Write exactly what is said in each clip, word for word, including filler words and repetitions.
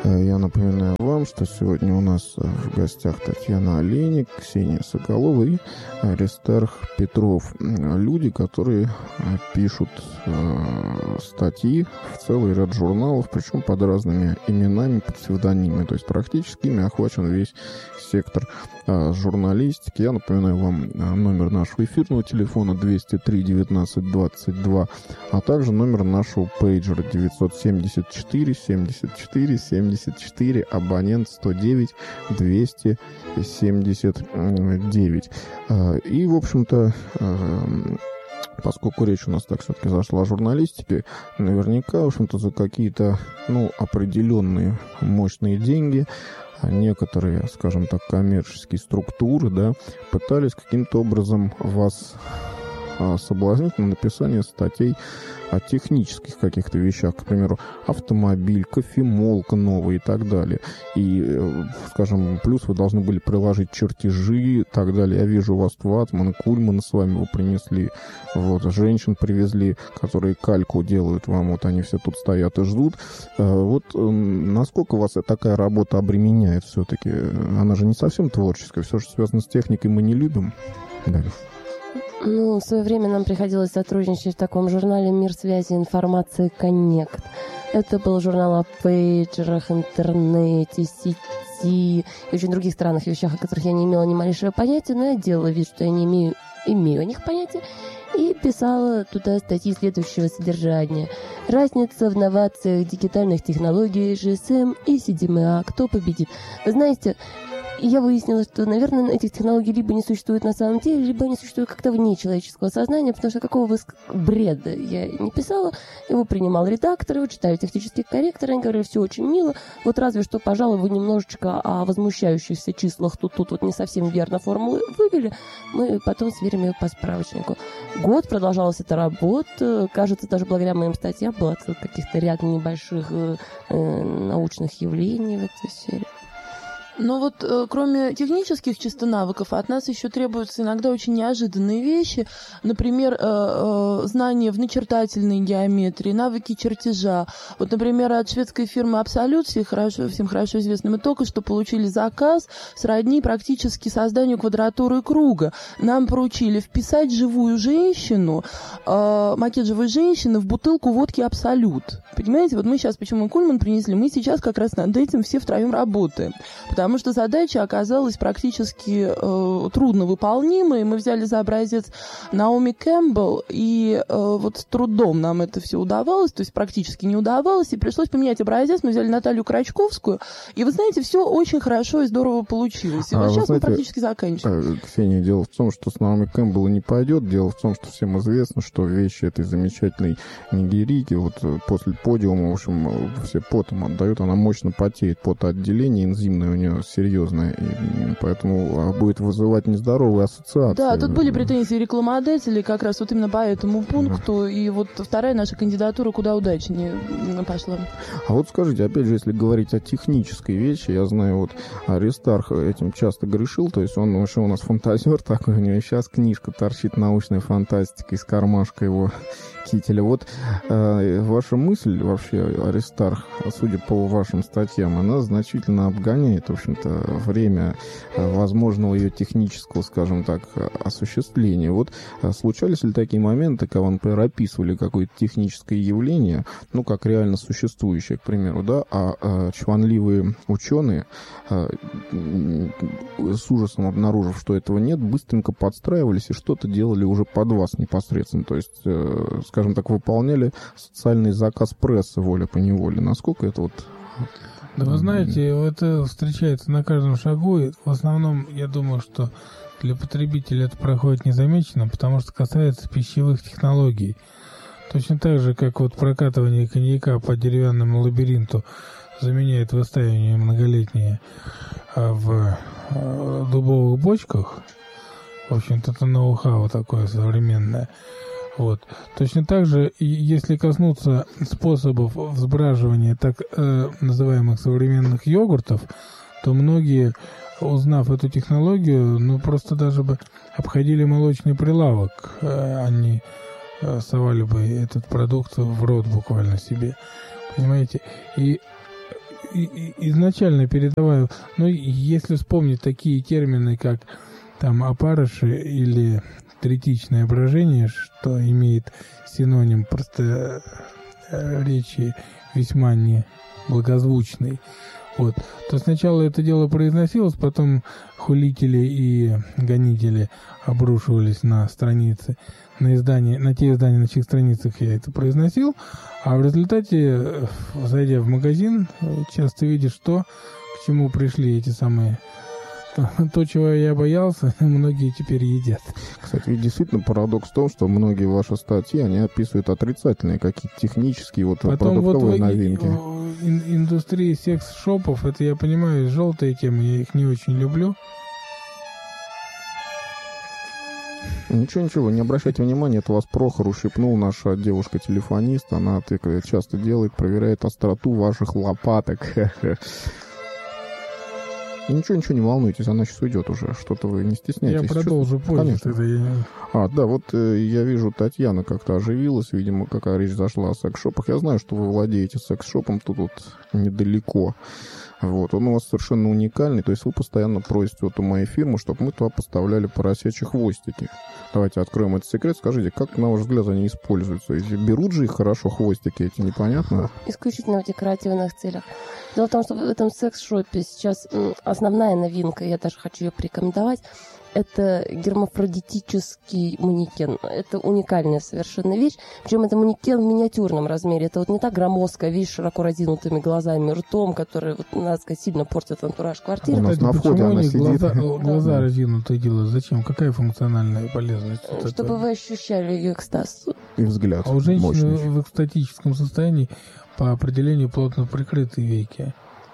Я напоминаю вам, что сегодня у нас в гостях Татьяна Олейник, Ксения Соколова и Аристарх Петров. Люди, которые пишут статьи в целый ряд журналов, причем под разными именами, под псевдонимами. То есть практически ими охвачен весь сектор журналистики. Я напоминаю вам номер нашего эфирного телефона двести три девятнадцать двадцать два, а также номер нашего пейджера девятьсот семьдесят четыре семьдесят четыре семьдесят четыре, абонент сто девять двести семьдесят девять. И, в общем-то, поскольку речь у нас так все-таки зашла о журналистике, наверняка, в общем-то, за какие-то, ну, определенные мощные деньги некоторые, скажем так, коммерческие структуры, да, пытались каким-то образом вас соблазнить на написание статей о технических каких-то вещах, к примеру, автомобиль, кофемолка новая и так далее. И, скажем, плюс вы должны были приложить чертежи и так далее. Я вижу у вас ватман, кульман с вами вы принесли, вот, женщин привезли, которые кальку делают вам, вот они все тут стоят и ждут. Вот насколько вас такая работа обременяет все-таки? Она же не совсем творческая, все, что связано с техникой, мы не любим. Да. Ну, в свое время нам приходилось сотрудничать в таком журнале «Мир связи и информации Коннект». Это был журнал о пейджерах, интернете, сети и очень других странных вещах, о которых я не имела ни малейшего понятия, но я делала вид, что я не имею, имею о них понятия, и писала туда статьи следующего содержания. Разница в новациях дигитальных технологий, джи эс эм и си ди эм эй, кто победит. Вы знаете, я выяснила, что, наверное, этих технологий либо не существует на самом деле, либо они существуют как-то вне человеческого сознания, потому что какого бы бреда я не писала, его принимал редактор, его читали технические корректоры, они говорили, все очень мило, вот разве что, пожалуй, вы немножечко о возмущающихся числах тут-тут вот не совсем верно формулы вывели, мы потом сверим ее по справочнику. Год продолжалась эта работа, кажется, даже благодаря моим статьям был открыт каких-то ряд небольших э, научных явлений в этой сфере. Но вот э, кроме технических чисто навыков, от нас еще требуются иногда очень неожиданные вещи. Например, э, э, знания в начертательной геометрии, навыки чертежа. Вот, например, от шведской фирмы Absolut, всем хорошо, всем хорошо известно, мы только что получили заказ сродни практически созданию квадратуры круга. Нам поручили вписать живую женщину, э, макет живой женщины в бутылку водки Absolut. Понимаете, вот мы сейчас, почему Кульман принесли, мы сейчас как раз над этим все втроем работаем. Потому что задача оказалась практически э, трудновыполнимой. Мы взяли за образец Наоми Кэмпбелл, и э, вот с трудом нам это все удавалось, то есть практически не удавалось, и пришлось поменять образец. Мы взяли Наталью Крачковскую, и вы знаете, все очень хорошо и здорово получилось. И а вот сейчас знаете, мы практически заканчиваем. Ксения, дело в том, что с Наоми Кэмпбелл не пойдет. Дело в том, что всем известно, что вещи этой замечательной нигерийки, вот после подиума, в общем, все потом отдают, она мощно потеет, потоотделение энзимное у нее серьезное, и поэтому будет вызывать нездоровые ассоциации. Да, тут были претензии рекламодателей как раз вот именно по этому пункту, да. И вот вторая наша кандидатура куда удачнее пошла. А вот скажите, опять же, если говорить о технической вещи, я знаю, вот Аристарх этим часто грешил, то есть он вообще у нас фантазер такой, у него сейчас книжка торчит, научная фантастика из кармашка его кителя. Вот э, ваша мысль вообще, Аристарх, судя по вашим статьям, она значительно обгоняет, в общем-то, время возможного ее технического, скажем так, осуществления. Вот случались ли такие моменты, когда, например, описывали какое-то техническое явление, ну, как реально существующее, к примеру, да, а, а чванливые ученые, а, с ужасом обнаружив, что этого нет, быстренько подстраивались и что-то делали уже под вас непосредственно, то есть, э, скажем так, выполняли социальный заказ прессы волей-поневоле. Насколько это вот... Да вы знаете, это встречается на каждом шагу, и в основном, я думаю, что для потребителя это проходит незамеченно, потому что касается пищевых технологий. Точно так же, как вот прокатывание коньяка по деревянному лабиринту заменяет выстаивание многолетнее в дубовых бочках. В общем-то, это ноу-хау такое современное. Вот. Точно так же, если коснуться способов взбраживания так э, называемых современных йогуртов, то многие, узнав эту технологию, ну просто даже бы обходили молочный прилавок, э, они э, совали бы этот продукт в рот буквально себе, понимаете? И и, и, изначально передаваю, ну, если вспомнить такие термины, как там опарыши или третичное брожение, что имеет синоним просто речи весьма неблагозвучный, вот, то сначала это дело произносилось, потом хулители и гонители обрушивались на страницы, на издания, на те издания, на чьих страницах я это произносил, а в результате, зайдя в магазин, часто видишь то, к чему пришли эти самые... То, то, чего я боялся, многие теперь едят. Кстати, ведь действительно парадокс в том, что многие ваши статьи, они описывают отрицательные какие-то технические вот Потом продуктовые вот новинки. В ин- индустрии секс-шопов, это я понимаю, желтые темы, я их не очень люблю. Ничего, ничего, не обращайте внимания, это вас Прохор ущипнул, наша девушка-телефонист, она так часто делает, проверяет остроту ваших лопаток. Ничего, ничего, не волнуйтесь, она сейчас уйдет уже, что-то вы не стесняйтесь. Я продолжу позже. Конечно. Тогда я... А, да, вот э, я вижу, Татьяна как-то оживилась, видимо, какая речь зашла о секс-шопах. Я знаю, что вы владеете секс-шопом, тут вот недалеко. Вот, он у вас совершенно уникальный, то есть вы постоянно просите вот у моей фирмы, чтобы мы туда поставляли поросячьи хвостики. Давайте откроем этот секрет, скажите, как, на ваш взгляд, они используются? Берут же их хорошо хвостики эти, непонятно? Исключительно в декоративных целях. Дело в том, что в этом секс-шопе сейчас основная новинка, я даже хочу ее порекомендовать, это гермафродитический манекен. Это уникальная совершенно вещь. Причем это манекен в миниатюрном размере. Это вот не та громоздкая вещь с широко разинутыми глазами, ртом, которая, вот, надо сказать, сильно портит антураж квартиры. У нас на входе почему она они сидит. глаза, глаза разинутые делают? Зачем? Какая функциональная полезность? от Чтобы этого? вы ощущали ее экстаз. И взгляд А у женщины мощный. в экстатическом состоянии по определению плотно прикрытые веки.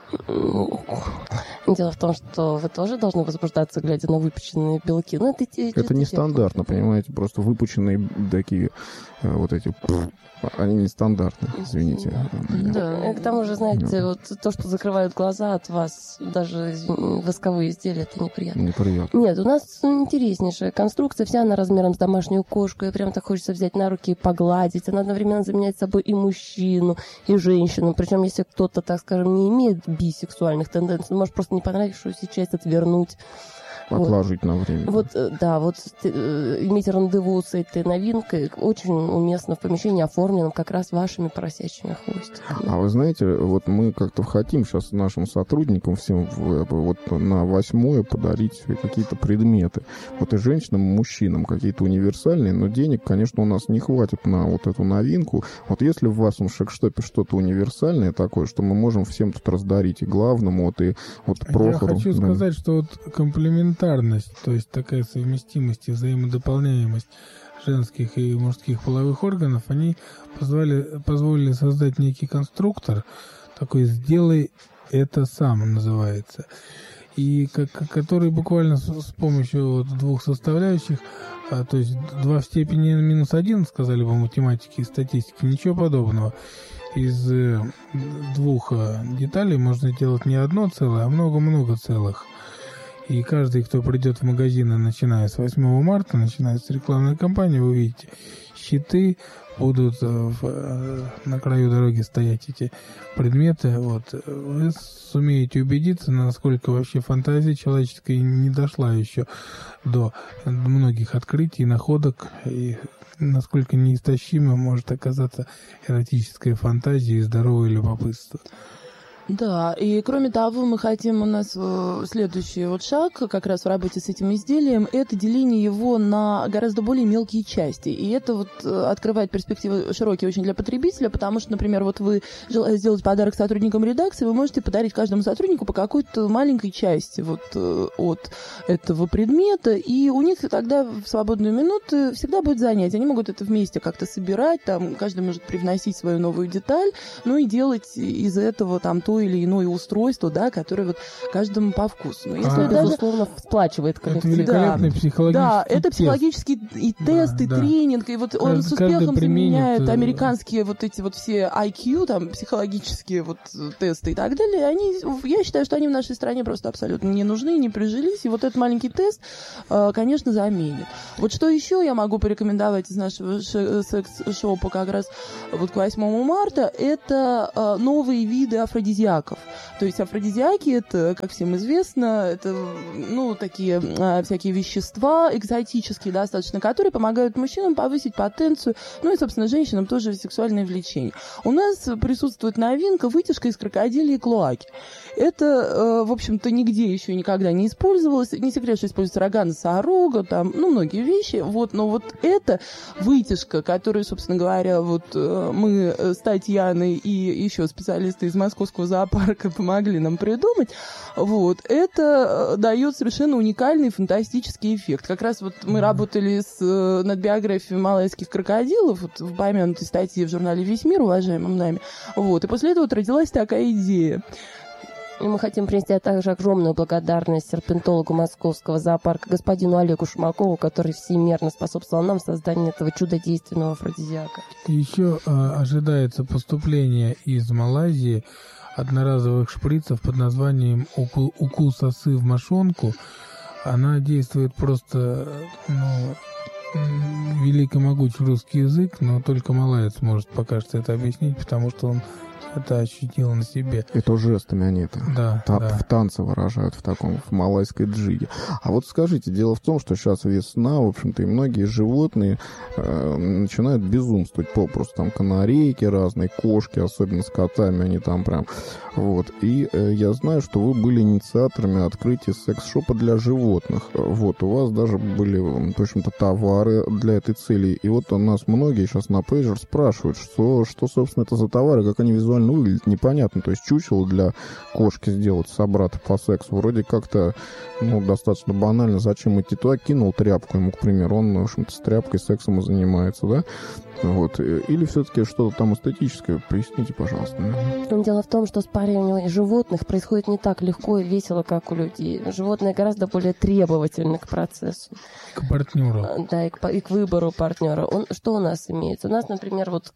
Дело в том, что вы тоже должны возбуждаться, глядя на выпеченные белки. Ну, это, Это нестандартно, понимаете, просто выпученные такие э, вот эти... Они нестандартны, извините. Да, к тому же, знаете, вот то, что закрывают глаза от вас, даже восковые изделия, это неприятно. Неприятно. Нет, у нас интереснейшая конструкция, вся она размером с домашнюю кошку, и прям так хочется взять на руки и погладить. Она одновременно заменяет собой и мужчину, и женщину. Причем, если кто-то, так скажем, не имеет бисексуальных тенденций, может просто не понравившуюся часть отвернуть. Отложить вот. на время. Вот, да, вот иметь рандеву с этой новинкой очень уместно в помещении, оформленном как раз вашими поросячьими хвостиками. А вы знаете, вот мы как-то хотим сейчас нашим сотрудникам всем вот на восьмое подарить какие-то предметы. Вот и женщинам, и мужчинам какие-то универсальные, но денег, конечно, у нас не хватит на вот эту новинку. Вот если в вашем секс-шопе что-то универсальное такое, что мы можем всем тут раздарить, и главному, вот и вот Прохору. Я хочу да. сказать, что вот комплементарность, то есть такая совместимость и взаимодополняемость женских и мужских половых органов, они позволили, позволили создать некий конструктор, такой «сделай это сам» называется, и как, который буквально с, с помощью вот двух составляющих, а, то есть два в степени минус один, сказали бы математики и статистики, ничего подобного. Из э, двух э, деталей можно делать не одно целое, а много-много целых. И каждый, кто придет в магазины, начиная с восьмого марта, начиная с рекламной кампании, вы увидите, щиты будут в, на краю дороги стоять эти предметы. Вот. Вы сумеете убедиться, насколько вообще фантазия человеческая не дошла еще до многих открытий, находок, и насколько неистощимо может оказаться эротическая фантазия и здоровое любопытство. Да, и кроме того, мы хотим, у нас следующий вот шаг как раз в работе с этим изделием, это деление его на гораздо более мелкие части. И это вот открывает перспективы широкие очень для потребителя, потому что, например, вот вы желаете сделать подарок сотрудникам редакции, вы можете подарить каждому сотруднику по какой-то маленькой части вот от этого предмета, и у них тогда в свободные минуты всегда будет занятие. Они могут это вместе как-то собирать, там каждый может привносить свою новую деталь, ну и делать из этого там то или иное устройство, да, которое вот каждому по вкусу. Но если а, это, даже... безусловно, сплачивает коллектив. Это великолепный да. психологический Да, это тест. психологический и тест, да, и да. тренинг, и вот он каждый, с успехом заменяет применит... американские вот эти вот все ай кью, там, психологические вот тесты и так далее. Они, я считаю, что они в нашей стране просто абсолютно не нужны, не прижились, и вот этот маленький тест, конечно, заменит. Вот что еще я могу порекомендовать из нашего секс-шопа как раз вот к восьмому марта, это новые виды афродизиаков афродизиаков. То есть афродизиаки — это, как всем известно, это, ну, такие а, всякие вещества экзотические достаточно, которые помогают мужчинам повысить потенцию, ну и, собственно, женщинам тоже сексуальное влечение. У нас присутствует новинка — вытяжка из крокодилей клоаки. Это, э, в общем-то, нигде еще никогда не использовалось. Не секрет, что используется рога носорога, там, ну, многие вещи. Вот, но вот эта вытяжка, которую, собственно говоря, вот э, мы с Татьяной и еще специалисты из Московского зоопарка помогли нам придумать, вот, это дает совершенно уникальный фантастический эффект. Как раз вот мы работали с, над биографией малайских крокодилов, вот, в упомянутой статье в журнале «Весь мир», уважаемым нами, вот, и после этого вот родилась такая идея. И мы хотим принести также огромную благодарность серпентологу Московского зоопарка господину Олегу Шумакову, который всемерно способствовал нам в создании этого чудодейственного афродизиака. Еще э, ожидается поступление из Малайзии одноразовых шприцев под названием «Укул, укул сосы в мошонку». Она действует просто, ну, великий могучий русский язык, но только малаец может пока что это объяснить, потому что он это ощутил на себе. Это жестами они это да, та- да. в танце выражают, в таком, в малайской джиге. А вот скажите, дело в том, что сейчас весна, в общем-то, и многие животные э, начинают безумствовать попросту. Там канарейки разные, кошки, особенно с котами, они там прям... Вот. И э, я знаю, что вы были инициаторами открытия секс-шопа для животных. Вот. У вас даже были, в общем-то, товары для этой цели. И вот у нас многие сейчас на пейджер спрашивают, что, что, собственно, это за товары, как они визуально выглядят, непонятно. То есть чучело для кошки сделать, собрата по сексу, вроде как-то, ну, достаточно банально. Зачем идти туда? Кинул тряпку ему, к примеру. Он, в общем-то, с тряпкой, сексом и занимается, да? Вот. Или все-таки что-то там эстетическое? Поясните, пожалуйста. Дело в том, что спаривание животных происходит не так легко и весело, как у людей. Животные гораздо более требовательны к процессу. К партнеру. Да, и к, и к выбору партнера. Он, что у нас имеется? У нас, например, вот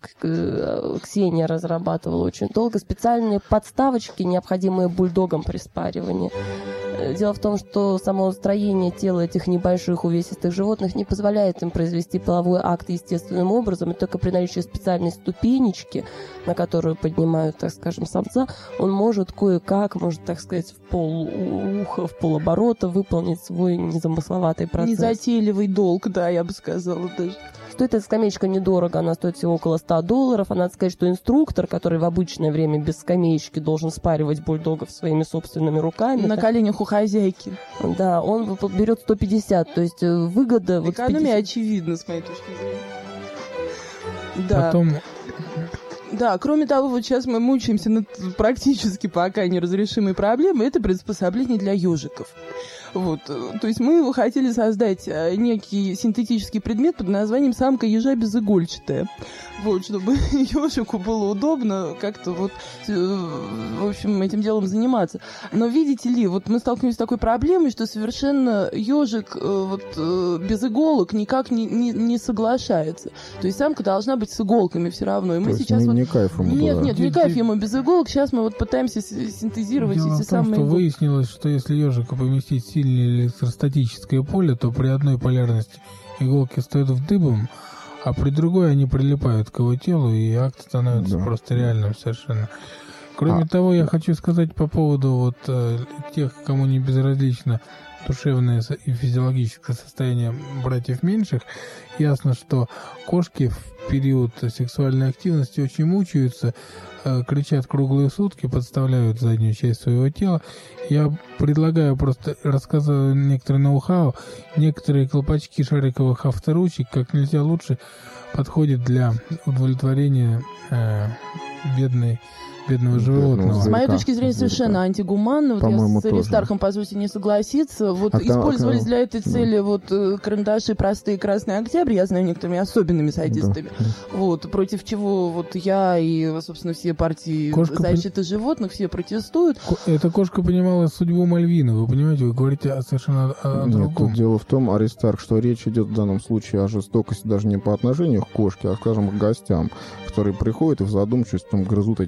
Ксения разрабатывала очень долго специальные подставочки, необходимые бульдогам при спаривании. Дело в том, что само строение тела этих небольших увесистых животных не позволяет им произвести половой акт естественным образом, и только при наличии специальной ступенечки, на которую поднимают, так скажем, самца, он может кое-как, может, так сказать, в полуха, в полоборота выполнить свой незамысловатый процесс. Незатейливый долг, да, я бы сказала даже. Стоит эта скамеечка недорого, она стоит всего около ста долларов. А надо сказать, что инструктор, который в обычное время без скамеечки должен спаривать бульдогов своими собственными руками... На коленях у хозяйки. Да, он берет сто пятьдесят, то есть выгода... Экономия вот очевидна, с моей точки зрения. Да. Потом... Да, кроме того, вот сейчас мы мучаемся над практически пока неразрешимой проблемой, это приспособление для ежиков. Вот. То есть мы хотели создать некий синтетический предмет под названием «самка ежа безигольчатая». Вот, чтобы ежику было удобно как-то вот, в общем, этим делом заниматься. Но видите ли, вот мы столкнулись с такой проблемой, что совершенно ежик вот, без иголок никак не, не, не соглашается. То есть самка должна быть с иголками все равно. И мы То сейчас не, вот... не кайф ему Нет, туда. нет, не кайф ему без иголок. Сейчас мы вот пытаемся синтезировать Дело эти в том, самые что иголки. выяснилось, что если ежика поместить в сильное электростатическое поле, то при одной полярности иголки стоят в дыбом, а при другой они прилипают к его телу, и акт становится да. просто реальным совершенно. Кроме а, того, я хочу сказать по поводу вот э, тех, кому не безразлично душевное и физиологическое состояние братьев меньших. Ясно, что кошки в период сексуальной активности очень мучаются, э, кричат круглые сутки, подставляют заднюю часть своего тела. Я предлагаю просто рассказывать некоторые ноу-хау, некоторые колпачки шариковых авторучек как нельзя лучше подходят для удовлетворения э, бедной бедного животного. С моей точки зрения, совершенно антигуманно. Вот я с Аристархом, позвольте, не согласиться. Вот а использовались там, для этой цели да. вот карандаши простые «Красный Октябрь», я знаю, некоторыми особенными садистами. Да. Вот, против чего вот я и, собственно, все партии кошка защиты пон... животных, все протестуют. Эта кошка понимала судьбу Мальвины, вы понимаете, вы говорите о совершенно о, о Нет, другом. Тут дело в том, Аристарх, что речь идет в данном случае о жестокости даже не по отношению к кошке, а, скажем, к гостям, которые приходят и в задумчивости там грызут эти карандаши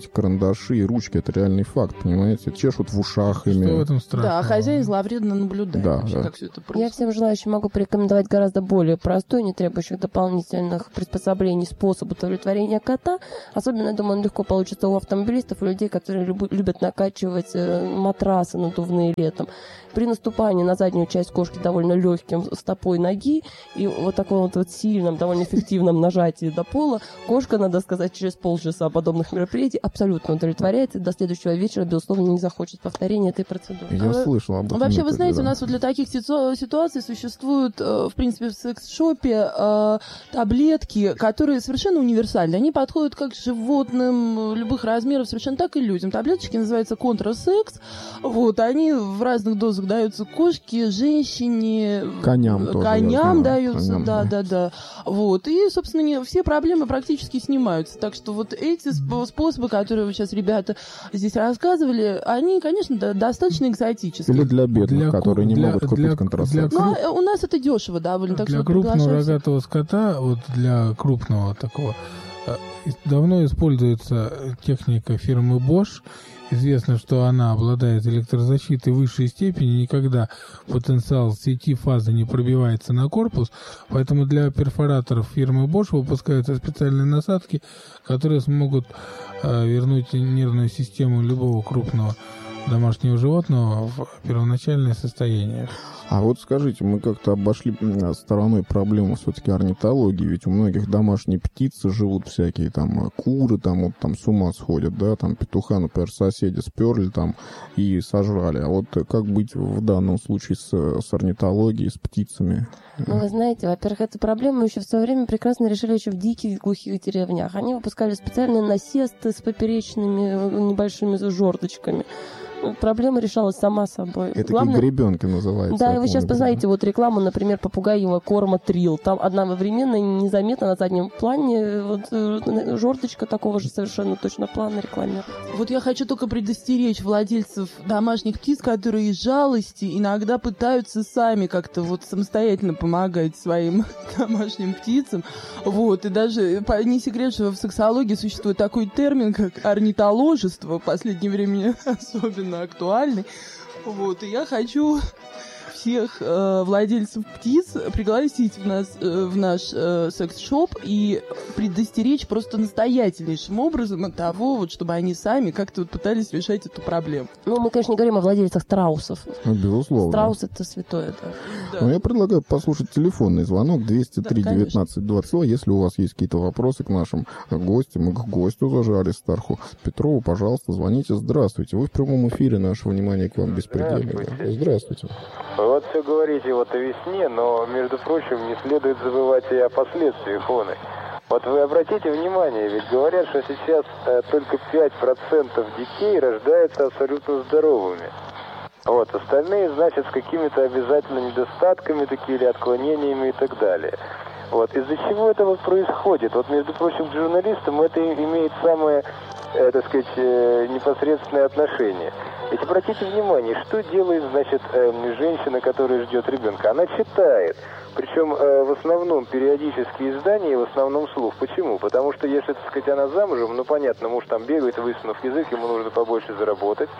карандаши и ручки. Это реальный факт, понимаете? Чешут в ушах ими. Что в этом страшного? Да, а хозяин зловредно наблюдает, да, вообще, да. как все это происходит. Я всем желающим могу порекомендовать гораздо более простой, не требующих дополнительных приспособлений способ удовлетворения кота. Особенно, я думаю, он легко получится у автомобилистов, у людей, которые люб- любят накачивать э, матрасы надувные летом. При наступании на заднюю часть кошки довольно легким стопой ноги и вот таком вот, вот сильном, довольно эффективном нажатии до пола, кошка, надо сказать, через полчаса подобных мероприятий абсолютно удовлетворяется и до следующего вечера, безусловно, не захочет повторения этой процедуры. Я А слышал об этом. Вообще, вы методе, знаете, да. у нас вот для таких ситу- ситуаций существуют, э, в принципе, в секс-шопе э, таблетки, которые совершенно универсальны. Они подходят как животным любых размеров, совершенно так и людям. Таблеточки называются контрасекс. Вот, они в разных дозах даются кошке, женщине, Коням тоже, коням я знаю. даются, Коням, да, да. да, да. Вот, и, собственно, не- все проблемы практически снимаются. Так что вот эти сп- способы, которые вы сейчас, ребята, здесь рассказывали, они, конечно, да, достаточно экзотические. Или для бедных, Для которые ку- не для- могут купить для- контрацепцию. для Ну, а у нас это дешево довольно, так Для что крупного приглашаем рогатого скота, вот для крупного такого, э, давно используется техника фирмы Bosch. Известно, что она обладает электрозащитой высшей степени, никогда потенциал сети фазы не пробивается на корпус, поэтому для перфораторов фирмы Bosch выпускаются специальные насадки, которые смогут э, вернуть нервную систему любого крупного домашнего животного в первоначальное состояние. А вот скажите, мы как-то обошли м, стороной проблему все-таки орнитологии, ведь у многих домашние птицы живут всякие, там, э, куры, там, вот, там, с ума сходят, да, там, петуха, например, соседи сперли, там, и сожрали. А вот э, как быть в данном случае с, с орнитологией, с птицами? Ну, вы знаете, во-первых, эту проблему еще в свое время прекрасно решили еще в диких глухих деревнях. Они выпускали специальные насесты с поперечными небольшими жердочками. Проблема решалась сама собой. Это Главное... такие гребенки называются. Да, я и вы сейчас помню, познаете вот рекламу, например, попугаевого корма Трил. Там одновременно незаметно на заднем плане вот э, жердочка такого же совершенно точно плана рекламируется. Вот я хочу только предостеречь владельцев домашних птиц, которые из жалости иногда пытаются сами как-то вот самостоятельно помогать своим домашним птицам. Вот, и даже по- не секрет, что в сексологии существует такой термин, как орнитоложество, в последнее время особенно актуальный. Вот, и я хочу всех э, владельцев птиц пригласить в, нас, э, в наш э, секс-шоп и предостеречь просто настоятельнейшим образом от того, вот, чтобы они сами как-то вот пытались решать эту проблему. Ну, мы, конечно, не говорим о владельцах страусов. Ну, безусловно. Страус — это святое, да. Да. Ну, я предлагаю послушать телефонный звонок двести три Да, девятнадцать двадцать. Если у вас есть какие-то вопросы к нашим гостям и к гостю даже Аристарху Петрову, пожалуйста, звоните. Здравствуйте. Вы в прямом эфире. Наше внимание к вам беспредельно. Здравствуйте. Здравствуйте. Вот все говорите вот о весне, но, между прочим, не следует забывать и о последствиях оны. Вот вы обратите внимание, ведь говорят, что сейчас э, только пять процентов детей рождаются абсолютно здоровыми. Вот, остальные, значит, с какими-то обязательно недостатками такие или отклонениями и так далее. Вот, из-за чего это вот происходит? Вот, между прочим, к журналистам это имеет самое, э, так сказать, э, непосредственное отношение. Ведь обратите внимание, что делает, значит, э, женщина, которая ждет ребенка? Она читает. Причем э, в основном периодические издания, в основном слух. Почему? Потому что если, так сказать, она замужем, ну понятно, муж там бегает, высунув язык, ему нужно побольше заработать.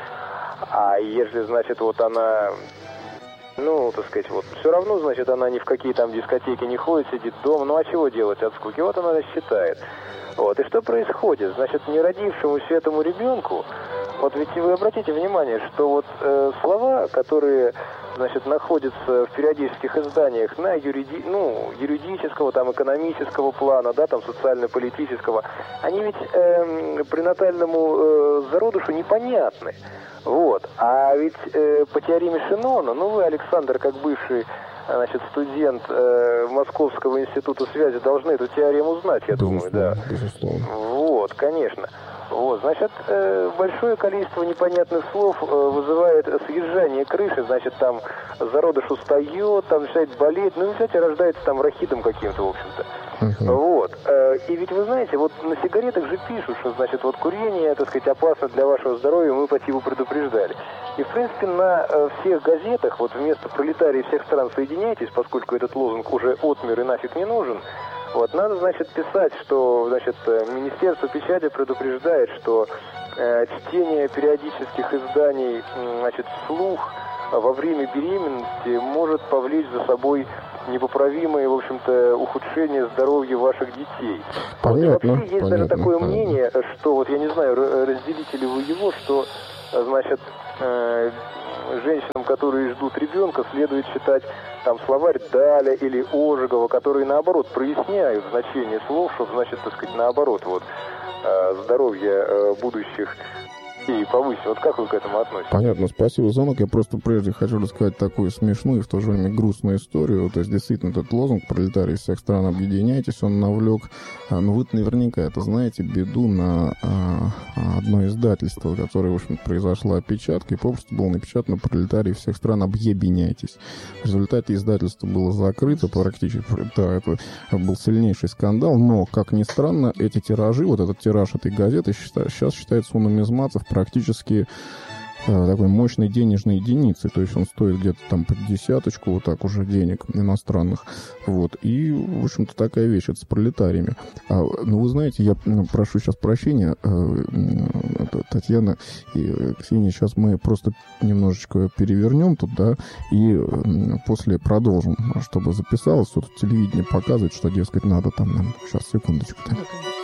А если, значит, вот она, ну, так сказать, вот все равно, значит, она ни в какие там дискотеки не ходит, сидит дома. Ну а чего делать от скуки? Вот она считает. Вот. И что происходит? Значит, не родившемуся этому ребенку, вот ведь вы обратите внимание, что вот э, слова, которые, значит, находятся в периодических изданиях на юриди... ну, юридического, там, экономического плана, да, там, социально-политического, они ведь э, пренатальному э, зародышу непонятны. Вот. А ведь э, по теореме Шеннона, ну вы, Александр, как бывший, значит, студент э, Московского института связи, должны эту теорему знать, я думаю, да. Безусловно. Вот, конечно. Вот, значит, э, большое количество непонятных слов э, вызывает съезжание крыши, значит, там зародыш устает, там начинает болеть, ну и, кстати, рождается там рахитом каким-то, в общем-то. Uh-huh. Вот. Э, и ведь вы знаете, вот на сигаретах же пишут, что, значит, вот курение, так сказать, опасно для вашего здоровья, мы по типу предупреждали. И, в принципе, на э, всех газетах, вот вместо «Пролетарии всех стран, соединяйтесь», поскольку этот лозунг уже отмер и нафиг не нужен, вот, надо, значит, писать, что, значит, Министерство печати предупреждает, что э, чтение периодических изданий, значит, вслух во время беременности может повлечь за собой непоправимое, в общем-то, ухудшение здоровья ваших детей. Понятно. Вообще есть понятно, даже такое понятно. мнение, что, вот я не знаю, разделите ли вы его, что, значит, э, женщинам, которые ждут ребенка, следует читать там словарь Даля или Ожегова, которые, наоборот, проясняют значение слов, чтобы, значит, так сказать, наоборот, вот, э, здоровье э, будущих и повысить. Вот как вы к этому относитесь? Понятно, спасибо, звонок. Я просто прежде хочу рассказать такую смешную и в то же время грустную историю. То есть, действительно, этот лозунг «Пролетарии всех стран, объединяйтесь», он навлек, ну, вы наверняка это знаете, беду на а, одно издательство, которое, в общем, произошла опечатка, и попросту было напечатано «Пролетарии всех стран, объединяйтесь». В результате издательство было закрыто практически. Да, это был сильнейший скандал, но, как ни странно, эти тиражи, вот этот тираж этой газеты сейчас считается у нумизматов практически э, такой мощной денежной единицей. То есть он стоит где-то там под десяточку, вот так уже денег иностранных. Вот. И, в общем-то, такая вещь, это с пролетариями. А, ну, вы знаете, я ну, прошу сейчас прощения, э, э, Татьяна и Ксения, сейчас мы просто немножечко перевернем тут, да, и э, после продолжим, чтобы записалось. Тут телевидение показывает, что, дескать, надо там нам... Сейчас, секундочку. Да.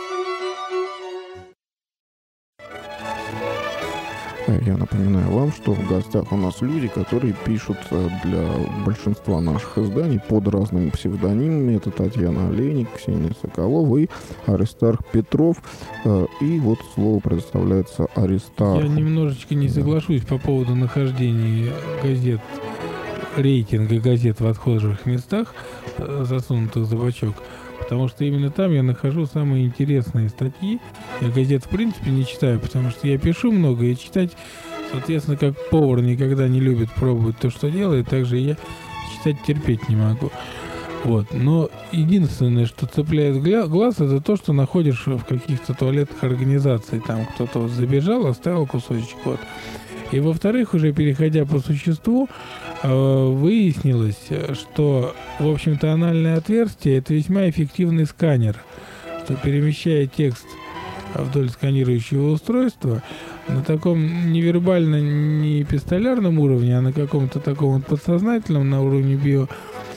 Я напоминаю вам, что в гостях у нас люди, которые пишут для большинства наших изданий под разными псевдонимами. Это Татьяна Олейник, Ксения Соколова и Аристарх Петров. И вот слово предоставляется Аристарху. Я немножечко не соглашусь по поводу нахождения газет, рейтинга газет в отхожих местах, засунутых за бочок. Потому что именно там я нахожу самые интересные статьи. Я газет в принципе не читаю, потому что я пишу много, и читать, соответственно, как повар никогда не любит пробовать то, что делает, так же я читать терпеть не могу. Вот. Но единственное, что цепляет глаз, это то, что находишь в каких-то туалетных организациях. Там кто-то вот забежал, оставил кусочек. Вот. И во-вторых, уже переходя по существу, выяснилось, что, в общем-то, анальное отверстие – это весьма эффективный сканер, что, перемещая текст вдоль сканирующего устройства на таком невербально, не эпистолярном уровне, а на каком-то таком вот подсознательном, на уровне био,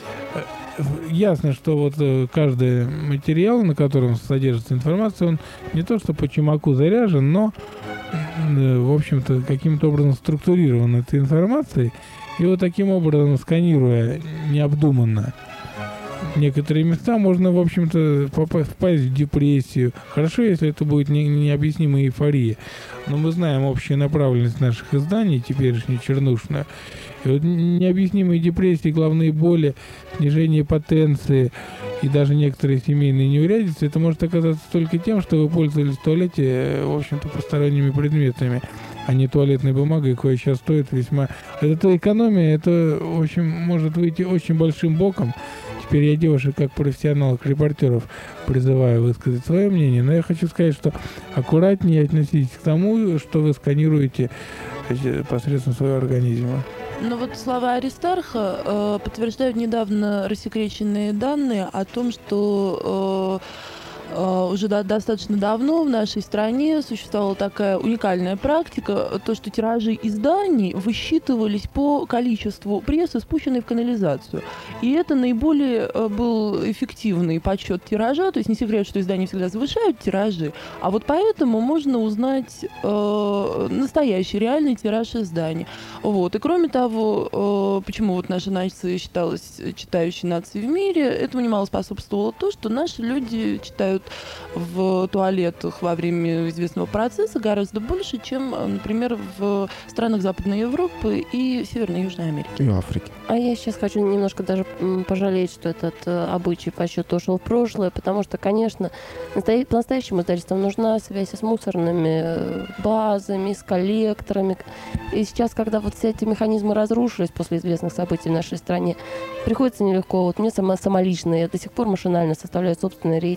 ясно, что вот каждый материал, на котором содержится информация, он не то что по чумаку заряжен, но, в общем-то, каким-то образом структурирован этой информацией. И вот таким образом, сканируя необдуманно некоторые места, можно, в общем-то, попасть, впасть в депрессию. Хорошо, если это будет не, необъяснимая эйфория. Но мы знаем общую направленность наших изданий, теперешнюю чернушную. И вот необъяснимые депрессии, головные боли, снижение потенции и даже некоторые семейные неурядицы, это может оказаться только тем, что вы пользовались в туалете, в общем-то, посторонними предметами, а не туалетной бумагой, кое сейчас стоит весьма... Это экономия, это, в общем, может выйти очень большим боком. Теперь я девушек, как профессионалов, репортеров, призываю высказать свое мнение, но я хочу сказать, что аккуратнее относитесь к тому, что вы сканируете посредством своего организма. Но вот слова Аристарха э, подтверждают недавно рассекреченные данные о том, что э, э, уже до, достаточно давно в нашей стране существовала такая уникальная практика, то, что тиражи изданий высчитывались по количеству прессы, спущенной в канализацию. И это наиболее э, был эффективный подсчет тиража, то есть не секрет, что издания всегда завышают тиражи, а вот поэтому можно узнать э, настоящий, реальный тираж изданий. Вот. И кроме того, э, почему вот наша нация считалась читающей нацией в мире, этому немало способствовало то, что наши люди читают в туалетах во время известного процесса гораздо больше, чем, например, в странах Западной Европы и Северной и Южной Америки. И Африки. А я сейчас хочу немножко даже пожалеть, что этот э, обычай по счету ушел в прошлое, потому что, конечно, настоя- по-настоящему издательствам нужна связь с мусорными базами, с коллекторами. И сейчас, когда вот все эти механизмы разрушились после известных событий в нашей стране, приходится нелегко. Вот мне сама, сама лично, я до сих пор машинально составляю собственный рейтинг, говорю, да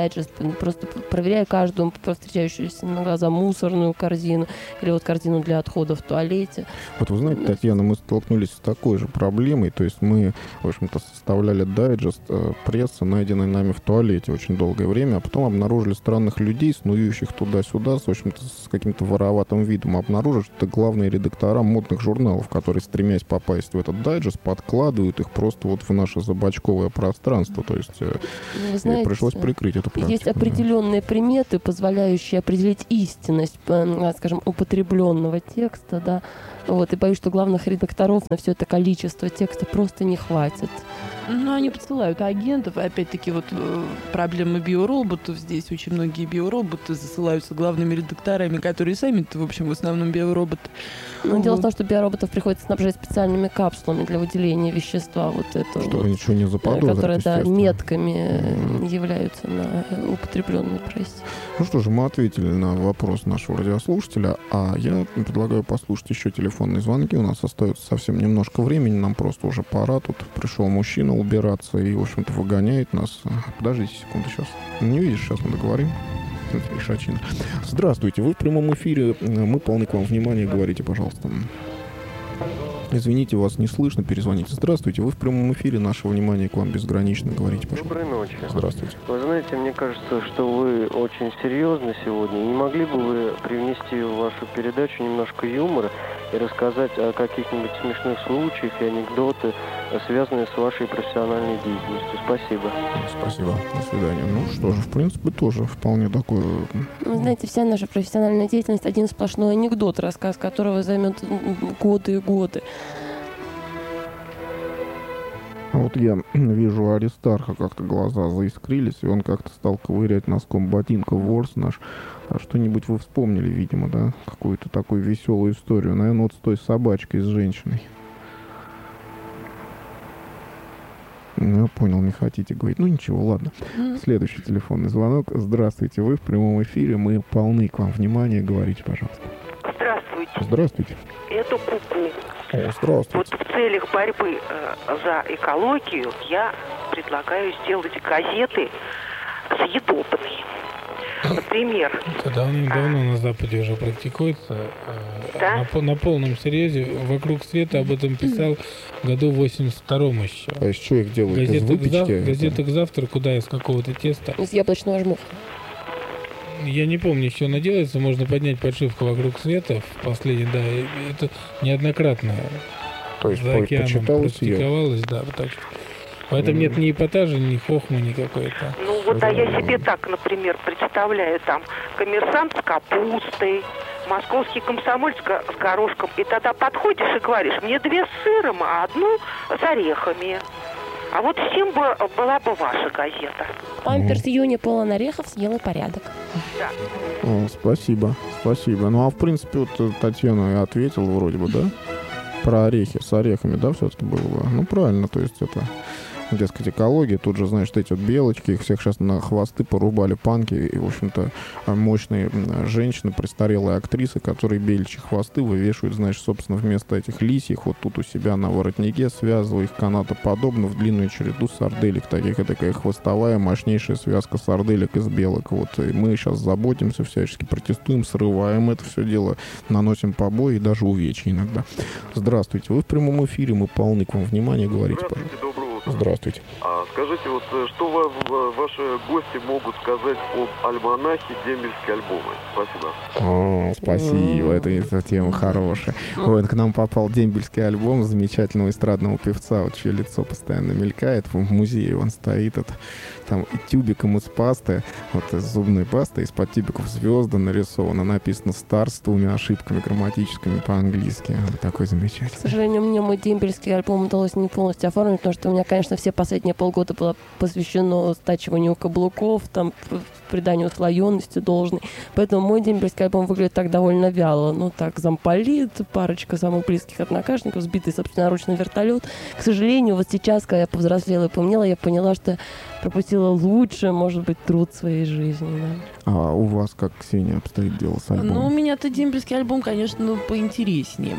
дайджест, просто проверяя каждую встречающуюся на глаза мусорную корзину или вот корзину для отходов в туалете. Вот вы знаете, Татьяна, мы столкнулись с такой же проблемой, то есть мы, в общем-то, составляли дайджест э, прессы, найденной нами в туалете очень долгое время, а потом обнаружили странных людей, снующих туда-сюда, с, в общем-то, с каким-то вороватым видом, обнаружили, что это главные редактора модных журналов, которые, стремясь попасть в этот дайджест, подкладывают их просто вот в наше забачковое пространство, то есть э, Вы знаете, пришлось прикрыть эту практику. Есть определенные да. приметы, позволяющие определить истинность, скажем, употребленного текста, да, вот, и боюсь, что главных редакторов на все это количество текста просто не хватит. Ну, они подсылают агентов, и опять-таки вот проблема биороботов. Здесь очень многие биороботы засылаются главными редакторами, которые сами-то, в общем, в основном биороботы. Но вот. Дело в том, что биороботов приходится снабжать специальными капсулами для выделения вещества вот этого. Чтобы вот, ничего не заподозрить, которые, да, метками mm-hmm. являются на употребленной прессе. Ну что же, мы ответили на вопрос нашего радиослушателя, а я предлагаю послушать еще телефонные звонки. У нас остается совсем немножко времени, нам просто уже пора. Тут пришел мужчина убираться и, в общем-то, выгоняет нас. Подождите секунду, сейчас. Не видишь, сейчас мы договорим. Ишачина. Здравствуйте, вы в прямом эфире. Мы полны к вам внимания. Говорите, пожалуйста. Извините, вас не слышно, перезвоните. Здравствуйте, вы в прямом эфире, наше внимание к вам безгранично. Говорите, пожалуйста. Доброй ночи. Здравствуйте. Вы знаете, мне кажется, что вы очень серьезны сегодня. Не могли бы вы привнести в вашу передачу немножко юмора и рассказать о каких-нибудь смешных случаях и анекдоты, связанные с вашей профессиональной деятельностью? Спасибо. Спасибо. До свидания. Ну что же, в принципе, тоже вполне такое... Вы знаете, вся наша профессиональная деятельность один сплошной анекдот, рассказ которого займет годы и годы. А вот я вижу у Аристарха как-то глаза заискрились, и он как-то стал ковырять носком ботинка ворс наш. А что-нибудь вы вспомнили, видимо, да? Какую-то такую веселую историю. Наверное, вот с той собачкой, с женщиной. Ну, я понял, не хотите говорить. Ну, ничего, ладно. Следующий телефонный звонок. Здравствуйте, вы в прямом эфире. Мы полны к вам внимания. Говорите, пожалуйста. Здравствуйте. Здравствуйте. Это Ку-ку. О, здравствуйте. Вот в целях борьбы э, за экологию я предлагаю сделать газеты съедобные. Например... Это давным-давно а... на Западе уже практикуется. Э, да? на, на полном серьезе «Вокруг света» об этом писал в году восемьдесят втором еще. А из чего их делают? Газета из выпечки? К зав... Газета к завтраку, да, из какого-то теста. Из яблочного жмуха. Я не помню, что она делается. Можно поднять подшивку «Вокруг света» в последний, да, это неоднократно. То есть за океаном практиковалось, да, так что. Поэтому mm-hmm. нет ни эпатажа, ни хохмы никакой-то. Ну вот, а я себе так, например, представляю, там, коммерсант с капустой, московский комсомольец с горошком, и тогда подходишь и говоришь, мне две с сыром, а одну с орехами. А вот всем бы была бы ваша газета. Памперс Юни полон орехов, съел и порядок. Да. О, спасибо, спасибо. Ну, а в принципе, вот Татьяна и ответила вроде бы, да? Про орехи, с орехами, да, все-таки было? Ну, правильно, то есть это... Дескать, экология, тут же, знаешь, эти вот белочки, их всех сейчас на хвосты порубали панки, и, в общем-то, мощные женщины, престарелые актрисы, которые беличьи хвосты вывешивают, знаешь, собственно, вместо этих лисьих, вот тут у себя на воротнике, связывая их канатоподобно в длинную череду сарделек, таких и такая хвостовая, мощнейшая связка сарделек из белок, вот, и мы сейчас заботимся, всячески протестуем, срываем это все дело, наносим побои и даже увечья иногда. Здравствуйте, вы в прямом эфире, мы полны к вам внимания, говорите, пожалуйста. Здравствуйте. А скажите, вот что ва- ваши гости могут сказать об альманахе «Дембельские альбомы»? Спасибо. О, спасибо, это, это тема хорошая. Вот, к нам попал дембельский альбом замечательного эстрадного певца, вот, чье лицо постоянно мелькает. В музее он стоит, это, там и тюбиком из пасты, вот из зубной пасты, из-под тюбиков звезда нарисована, написано «Стар» с двумя ошибками грамматическими по-английски. Вот такой замечательный. К сожалению, мне мой дембельский альбом удалось не полностью оформить, потому что у меня, конечно, все последние полгода было посвящено стачиванию каблуков, там, приданию слоености должной. Поэтому мой дембельский альбом выглядит так довольно вяло. Ну, так, замполит, парочка самых близких однокашников, сбитый собственноручный вертолет. К сожалению, вот сейчас, когда я повзрослела и помнела, я поняла, что пропустила лучшее, может быть, труд своей жизни. Да. А у вас как, Ксения, обстоит дело с альбомом? Ну, у меня-то дембельский альбом, конечно, поинтереснее.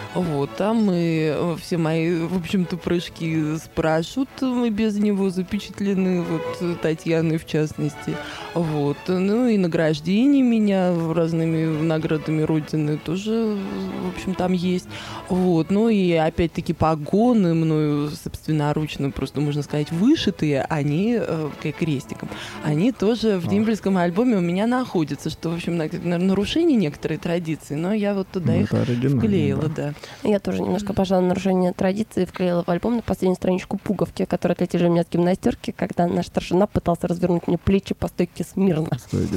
Вот, там и все мои, в общем-то, прыжки с парашютом и без него запечатлены, вот, Татьяной в частности. Вот, ну и награждение меня разными наградами Родины тоже, в общем, там есть. Вот, ну и опять-таки погоны мною собственноручно, просто можно сказать, вышитые, они, как крестиком, они тоже в дембельском альбоме у меня находятся, что, в общем, нарушение некоторой традиции, но я вот туда ну, их вклеила, да. да. Я тоже немножко пошла на нарушение традиции, вклеила в альбом на последнюю страничку пуговки, которые отлетели у меня с гимнастерки, когда наш старшина пытался развернуть мне плечи по стойке смирно.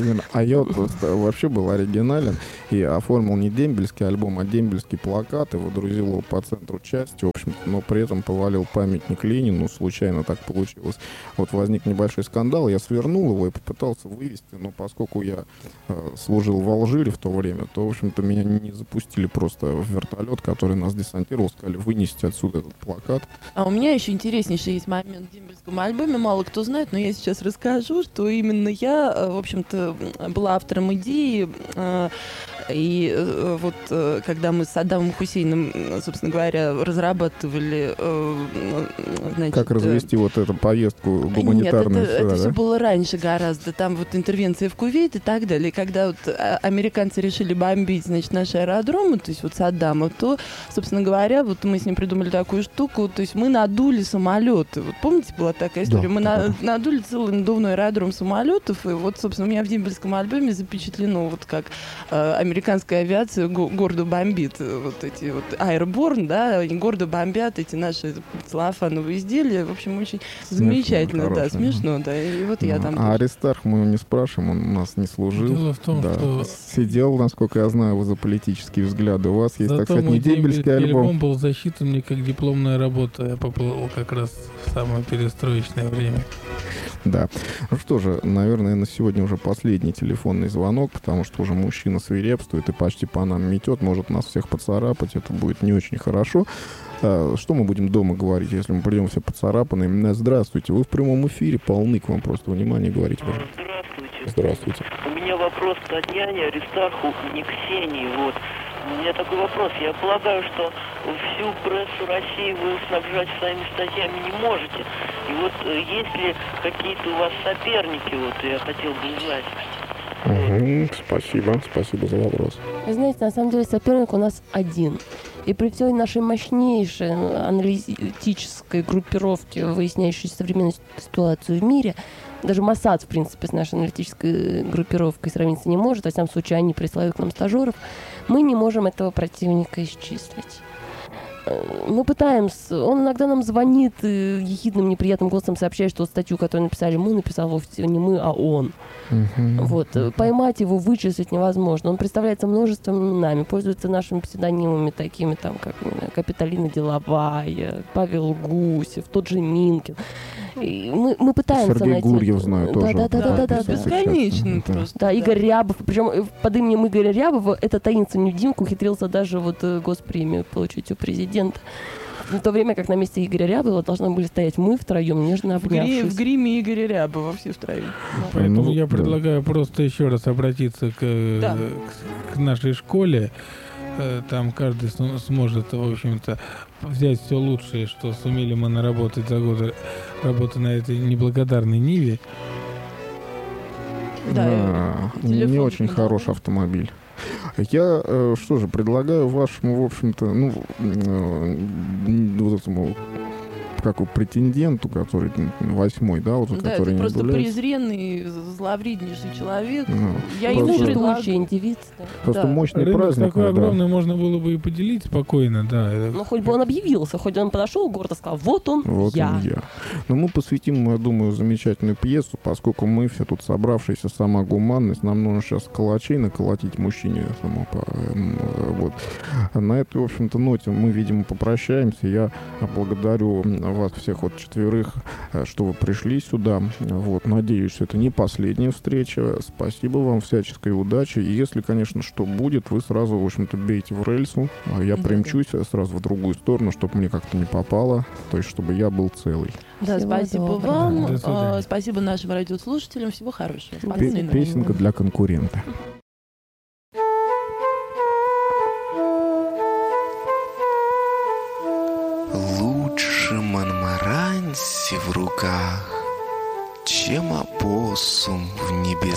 А я вот вообще был оригинален и оформил не дембельский альбом, а дембельский плакат, и водрузил его по центру части, в общем-то, но при этом повалил памятник Ленину, случайно так получилось. Вот возник небольшой скандал, я свернул его и попытался вывести, но поскольку я э, служил в Алжире в то время, то, в общем-то, меня не запустили просто в вертолет, который нас десантировал, сказали вынести отсюда этот плакат. А у меня еще интереснейший есть момент в дембельском альбоме, мало кто знает, но я сейчас расскажу, что именно я, в общем-то, была автором идеи, э, и э, вот э, когда мы с Саддамом Хусейном, собственно говоря, разрабатывали, э, значит, как развести э, вот эту поездку гуманитарную. Нет, это, это да? все было раньше гораздо, там вот интервенция в Кувейт и так далее. И когда вот американцы решили бомбить, значит, наши аэродромы, то есть вот Саддама, то, собственно говоря, вот мы с ним придумали такую штуку, то есть мы надули самолеты. Вот помните, была такая история? Да, мы да. На, надули целый надувной аэродром самолетов, и вот, собственно, у меня в дембельском альбоме запечатлено, вот как э, американская авиация го- гордо бомбит вот эти вот Airborne, да, они гордо бомбят эти наши целлофановые изделия. В общем, очень смешно, замечательно, хорошо, да, смешно, да. И вот ну, я там. А Аристарх мы не спрашиваем, он у нас не служил. Дело в том, да. что сидел, насколько я знаю, за политические взгляды. У вас есть, зато так сказать, не дембельский альбом. альбом был засчитан мне как дипломная работа. Я поплыл как раз в самое перестроечное время. Да. Ну что же, наверное, на сегодня уже последний телефонный звонок, потому что уже мужчина свирепствует и почти по нам метет, может нас всех поцарапать, это будет не очень хорошо. А, что мы будем дома говорить, если мы придем все поцарапанные? Здравствуйте, вы в прямом эфире, полны к вам просто внимание, говорите, пожалуйста. Здравствуйте. Здравствуйте. У меня вопрос к Татьяне, Аристарху и не Ксении, вот. У меня такой вопрос. Я полагаю, что всю прессу России вы снабжать своими статьями не можете. И вот есть ли какие-то у вас соперники, вот я хотел бы узнать. Угу, спасибо, спасибо за вопрос. Вы знаете, на самом деле соперник у нас один. И при всей нашей мощнейшей аналитической группировке, выясняющей современную ситуацию в мире, даже Моссад, в принципе, с нашей аналитической группировкой сравниться не может. Во всяком случае, они присылают к нам стажеров. Мы не можем этого противника исчислить. Мы пытаемся. Он иногда нам звонит и ехидным, неприятным голосом сообщает, что статью, которую написали мы, написал вовсе не мы, а он. Uh-huh. Вот. Uh-huh. Поймать его, вычислить невозможно. Он представляется множеством именами, пользуется нашими псевдонимами, такими там, как Капитолина Деловая, Павел Гусев, тот же Минкин. И мы, мы пытаемся Сергей найти... Гурьев знаю тоже. Да, да, да, да, да, да. Бесконечно да. просто. Да, Игорь Рябов. Причем под именем Игоря Рябова это таинственный Димка ухитрился даже вот госпремию получить у президента. В то время как на месте Игоря Рябова должны были стоять мы втроем, нежно обнявшись. В, гри- в гриме Игоря Рябова все втроем. Поэтому ну, я да. предлагаю просто еще раз обратиться к, да. к, к нашей школе. Там каждый сможет, в общем-то, взять все лучшее, что сумели мы наработать за годы работы на этой неблагодарной Ниве. Да, да не очень да. хороший автомобиль. Я э, что же, предлагаю вашему, в общем-то, ну, э, вот этому, как у претенденту, который восьмой, да, вот, да, который это не просто является... презренный, зловреднейший человек. Ну, я ему предлагаю индивид. Да. Просто да. мощный Рынок праздник. такой да. огромный, можно было бы и поделить спокойно, да. Ну, хоть бы он объявился, хоть он подошел гордо сказал, вот он, вот я. Он я. Но мы посвятим, я думаю, замечательную пьесу, поскольку мы все тут собравшиеся, сама гуманность, нам нужно сейчас калачей наколотить мужчине. Само, вот. На этой, в общем-то, ноте мы, видимо, попрощаемся. Я благодарю вас всех вот четверых, что вы пришли сюда. Вот. Надеюсь, это не последняя встреча. Спасибо вам, всяческой удачи. И если, конечно, что будет, вы сразу, в общем-то, бейте в рельсу. Я да, примчусь да. сразу в другую сторону, чтобы мне как-то не попало. То есть, чтобы я был целый. Да, Всего спасибо доброго. вам. Да, а, спасибо нашим радиослушателям. Всего хорошего. П- песенка для конкурента. держим Монмаранси в руках, чем опоссум в небесах.